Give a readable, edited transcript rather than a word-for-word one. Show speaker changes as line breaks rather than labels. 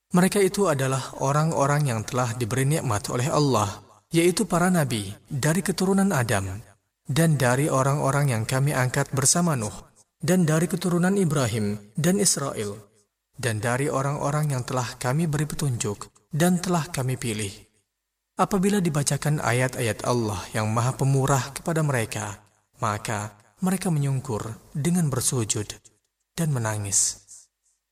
Mereka itu adalah orang-orang yang telah diberi nikmat oleh Allah, yaitu para nabi dari keturunan Adam, dan dari orang-orang yang kami angkat bersama Nuh, dan dari keturunan Ibrahim dan Israel, dan dari orang-orang yang telah kami beri petunjuk dan telah kami pilih. Apabila dibacakan ayat-ayat Allah yang Maha Pemurah kepada mereka, maka mereka menyungkur dengan bersujud dan menangis.